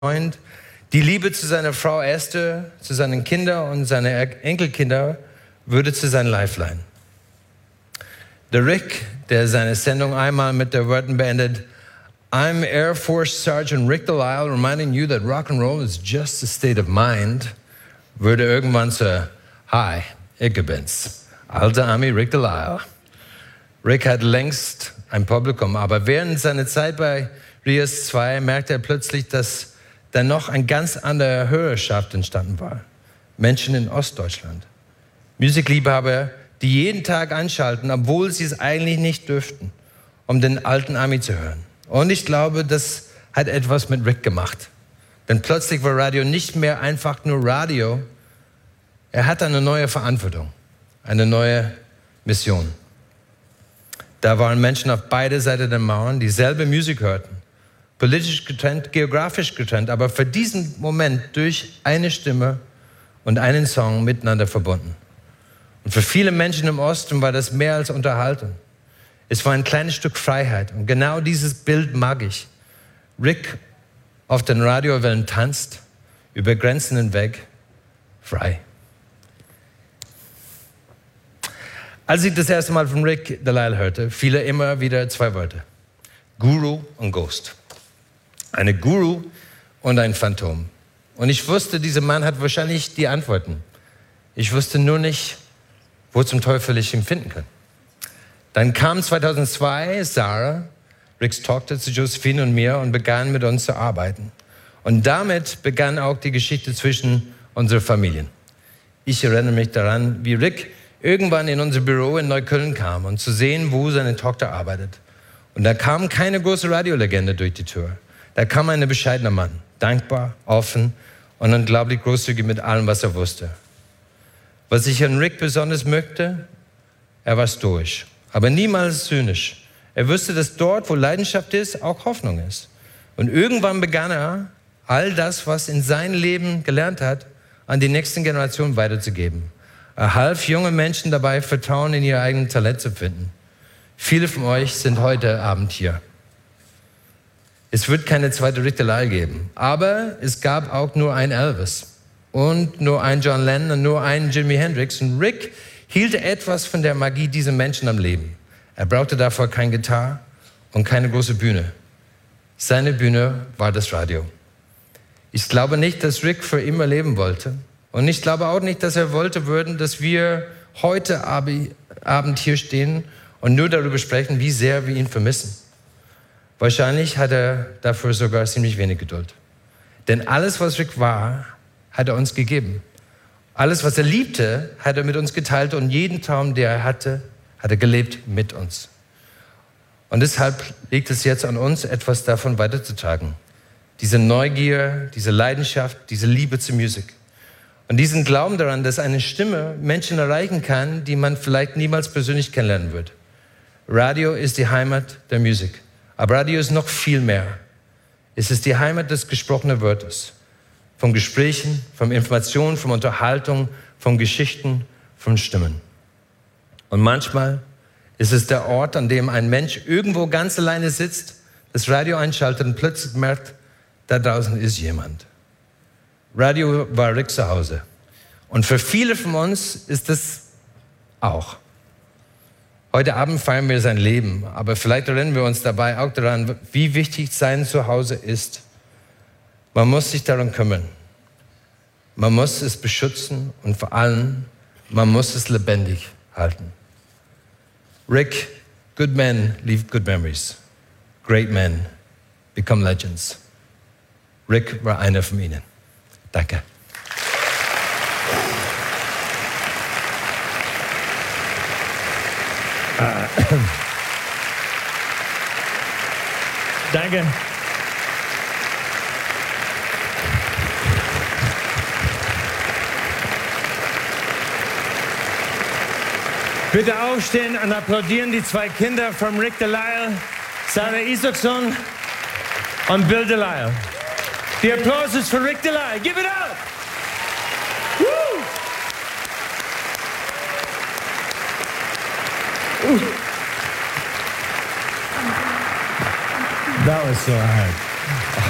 Freund. Die Liebe zu seiner Frau Esther, zu seinen Kindern und seinen Enkelkinder würde zu seiner Lifeline. Der Rick, der seine Sendung einmal mit den Worten beendet, I'm Air Force Sergeant Rick Delisle, reminding you that rock and roll is just a state of mind, würde irgendwann zu, Hi, ich bin's, alter Ami Rick Delisle. Rick hat längst ein Publikum, aber während seiner Zeit bei Rias 2 merkte er plötzlich, dass da noch eine ganz andere Hörerschaft entstanden war. Menschen in Ostdeutschland. Musikliebhaber, die jeden Tag anschalten, obwohl sie es eigentlich nicht dürften, um den alten Ami zu hören. Und ich glaube, das hat etwas mit Rick gemacht. Denn plötzlich war Radio nicht mehr einfach nur Radio. Er hatte eine neue Verantwortung, eine neue Mission. Da waren Menschen auf beiden Seiten der Mauern, die dieselbe Musik hörten. Politisch getrennt, geografisch getrennt, aber für diesen Moment durch eine Stimme und einen Song miteinander verbunden. Und für viele Menschen im Osten war das mehr als Unterhaltung. Es war ein kleines Stück Freiheit und genau dieses Bild mag ich. Rick auf den Radiowellen tanzt, über Grenzen hinweg, frei. Als ich das erste Mal von Rick Delisle hörte, fiel immer wieder zwei Wörter. Guru und Ghost. Eine Guru und ein Phantom. Und ich wusste, dieser Mann hat wahrscheinlich die Antworten. Ich wusste nur nicht, wo zum Teufel ich ihn finden kann. Dann kam 2002 Sarah, Ricks Tochter, zu Josephine und mir und begann mit uns zu arbeiten. Und damit begann auch die Geschichte zwischen unseren Familien. Ich erinnere mich daran, wie Rick irgendwann in unser Büro in Neukölln kam, um zu sehen, wo seine Tochter arbeitet. Und da kam keine große Radiolegende durch die Tür. Da kam ein bescheidener Mann, dankbar, offen und unglaublich großzügig mit allem, was er wusste. Was ich an Rick besonders mögte, er war stoisch, aber niemals zynisch. Er wusste, dass dort, wo Leidenschaft ist, auch Hoffnung ist. Und irgendwann begann er, all das, was in seinem Leben gelernt hat, an die nächsten Generationen weiterzugeben. Er half jungen Menschen dabei, Vertrauen in ihr eigenes Talent zu finden. Viele von euch sind heute Abend hier. Es wird keine zweite Rick Delisle geben, aber es gab auch nur einen Elvis und nur einen John Lennon und nur einen Jimi Hendrix. Und Rick hielt etwas von der Magie dieser Menschen am Leben. Er brauchte dafür keine Gitarre und keine große Bühne. Seine Bühne war das Radio. Ich glaube nicht, dass Rick für immer leben wollte. Und ich glaube auch nicht, dass er wollte würden, dass wir heute Abend hier stehen und nur darüber sprechen, wie sehr wir ihn vermissen. Wahrscheinlich hat er dafür sogar ziemlich wenig Geduld. Denn alles, was Rick war, hat er uns gegeben. Alles, was er liebte, hat er mit uns geteilt und jeden Traum, der er hatte, hat er gelebt mit uns. Und deshalb liegt es jetzt an uns, etwas davon weiterzutragen. Diese Neugier, diese Leidenschaft, diese Liebe zur Musik. Und diesen Glauben daran, dass eine Stimme Menschen erreichen kann, die man vielleicht niemals persönlich kennenlernen wird. Radio ist die Heimat der Musik. Aber Radio ist noch viel mehr. Es ist die Heimat des gesprochenen Wortes. Von Gesprächen, von Informationen, von Unterhaltung, von Geschichten, von Stimmen. Und manchmal ist es der Ort, an dem ein Mensch irgendwo ganz alleine sitzt, das Radio einschaltet und plötzlich merkt, da draußen ist jemand. Radio war Rick zu Hause. Und für viele von uns ist es auch. Heute Abend feiern wir sein Leben, aber vielleicht erinnern wir uns dabei auch daran, wie wichtig sein Zuhause ist. Man muss sich darum kümmern. Man muss es beschützen und vor allem, man muss es lebendig halten. Rick, good men leave good memories. Great men become legends. Rick war einer von ihnen. Danke. Danke. Bitte aufstehen und applaudieren die zwei Kinder von Rick Delisle, Sarah Isaacson und Bill Delisle. Der Applaus ist für Rick Delisle. Give it up! Woo! That was so hard.